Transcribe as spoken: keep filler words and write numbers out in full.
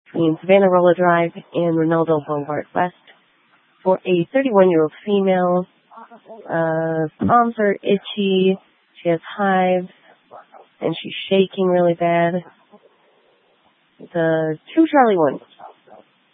between Savannah Rolla Drive and Ronaldo Boulevard West for a thirty-one-year-old female. Uh, palms are itchy. She has hives, and she's shaking really bad. The two Charlie one.